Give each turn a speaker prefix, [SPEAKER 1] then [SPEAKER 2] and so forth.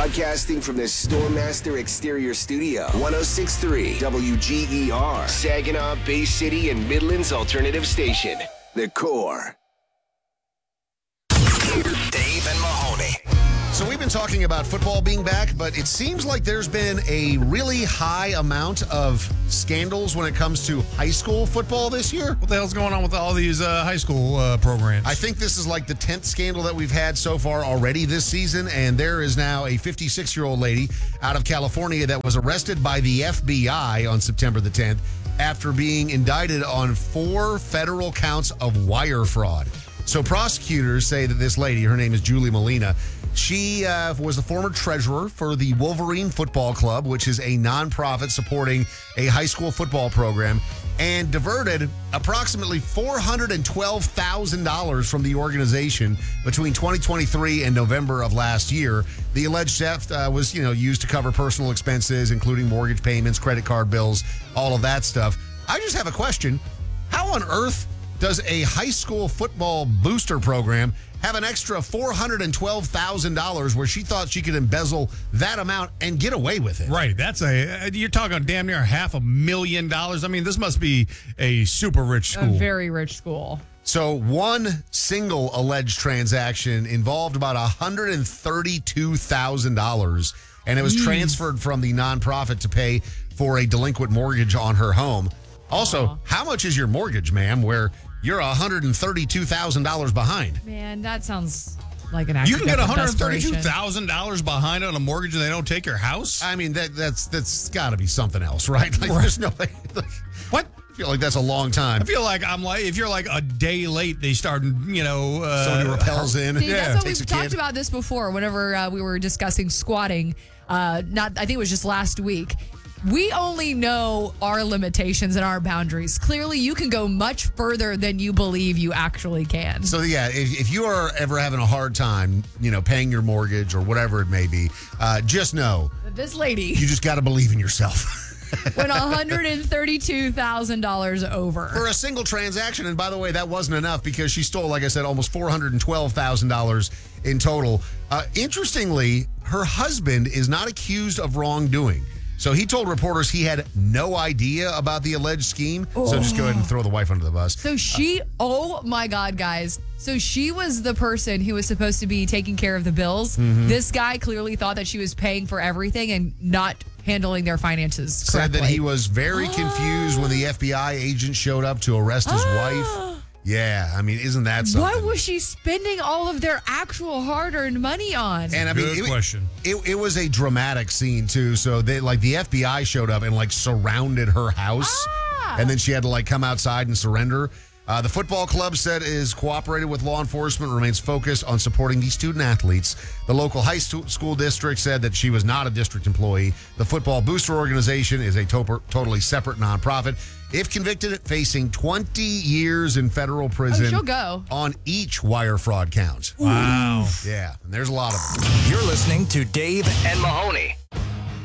[SPEAKER 1] Broadcasting from the Stormmaster Exterior Studio, 106.3 WGER, Saginaw, Bay City, and Midland's alternative station, The Core.
[SPEAKER 2] Dave and Mahoney.
[SPEAKER 3] So we've been talking about football being back, but it seems like there's been a really high amount of scandals when it comes to high school football this year.
[SPEAKER 4] What the hell's going on with all these high school programs?
[SPEAKER 3] I think this is like the 10th scandal that we've had so far already this season, and there is now a 56-year-old lady out of California that was arrested by the FBI on September the 10th after being indicted on 4 federal counts of wire fraud. So prosecutors say that this lady, her name is Julie Molina, she was the former treasurer for the Wolverine Football Club, which is a nonprofit supporting a high school football program, and diverted approximately $412,000 from the organization between 2023 and November of last year. The alleged theft was, used to cover personal expenses, including mortgage payments, credit card bills, all of that stuff. I just have a question. How on earth does a high school football booster program have an extra $412,000 where she thought she could embezzle that amount and get away with it?
[SPEAKER 4] Right. You're talking damn near $500,000. I mean, this must be a super rich school.
[SPEAKER 5] A very rich school.
[SPEAKER 3] So one single alleged transaction involved about $132,000, and it was transferred from the nonprofit to pay for a delinquent mortgage on her home. Also, how much is your mortgage, ma'am, where you're $132,000 behind?
[SPEAKER 5] Man, that sounds like an act
[SPEAKER 4] You
[SPEAKER 5] of
[SPEAKER 4] can get
[SPEAKER 5] desperation.
[SPEAKER 4] $132,000 behind on a mortgage and they don't take your house?
[SPEAKER 3] I mean, that's got to be something else, right? Like, there's no way.
[SPEAKER 4] What?
[SPEAKER 3] I feel like that's a long time.
[SPEAKER 4] I feel like if you're like a day late, they start,
[SPEAKER 3] Somebody rappels in.
[SPEAKER 5] See, that's what
[SPEAKER 3] takes
[SPEAKER 5] we've
[SPEAKER 3] a kid.
[SPEAKER 5] talked about this before whenever we were discussing squatting. I think it was just last week. We only know our limitations and our boundaries. Clearly, you can go much further than you believe you actually can.
[SPEAKER 3] So, yeah, if you are ever having a hard time, paying your mortgage or whatever it may be, just know
[SPEAKER 5] This lady
[SPEAKER 3] you just got to believe in yourself.
[SPEAKER 5] went $132,000 over.
[SPEAKER 3] For a single transaction. And by the way, that wasn't enough because she stole, like I said, almost $412,000 in total. Interestingly, her husband is not accused of wrongdoing. So he told reporters he had no idea about the alleged scheme. So just go ahead and throw the wife under the bus.
[SPEAKER 5] So oh my God, guys. So she was the person who was supposed to be taking care of the bills.
[SPEAKER 3] Mm-hmm.
[SPEAKER 5] This guy clearly thought that she was paying for everything and not handling their finances correctly.
[SPEAKER 3] Said that he was very confused when the FBI agent showed up to arrest his wife. Yeah, I mean, isn't that something?
[SPEAKER 5] What was she spending all of their actual hard-earned money on?
[SPEAKER 3] And I mean,
[SPEAKER 4] Good question.
[SPEAKER 3] It was a dramatic scene too. So the FBI showed up and surrounded her house, and then she had to come outside and surrender. The football club said is cooperated with law enforcement, remains focused on supporting these student athletes. The local high school district said that she was not a district employee. The football booster organization is a totally separate nonprofit. If convicted, facing 20 years in federal prison
[SPEAKER 5] she'll go.
[SPEAKER 3] on each wire fraud count.
[SPEAKER 4] Wow.
[SPEAKER 3] Yeah, and there's a lot of them.
[SPEAKER 2] You're listening to Dave and Mahoney.